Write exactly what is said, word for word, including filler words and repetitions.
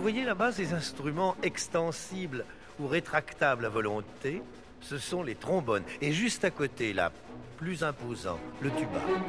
voyez là-bas ces instruments extensibles ou rétractables à volonté? Ce sont les trombones. Et juste à côté, là, plus imposant, le tuba.